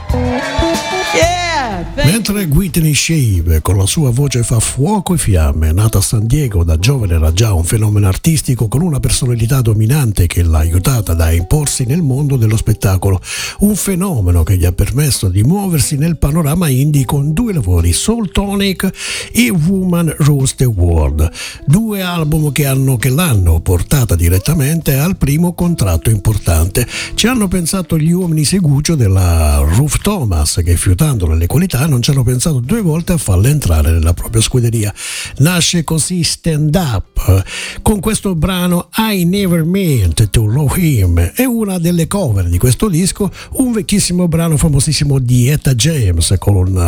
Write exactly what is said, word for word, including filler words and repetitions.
Mentre Whitney Shave con la sua voce fa fuoco e fiamme, nata a San Diego da giovane, era già un fenomeno artistico con una personalità dominante che l'ha aiutata a imporsi nel mondo dello spettacolo, un fenomeno che gli ha permesso di muoversi nel panorama indie con due lavori, Soul Tonic e Woman Rules the World, due album che, hanno, che l'hanno portata direttamente al primo contratto importante. Ci hanno pensato gli uomini seguccio della Ruth Thomas, che fiutandole le qualità non ci hanno pensato due volte a farla entrare nella propria scuderia. Nasce così Stand Up con questo brano I Never Meant to Love Him, è una delle cover di questo disco, un vecchissimo brano famosissimo di Etta James con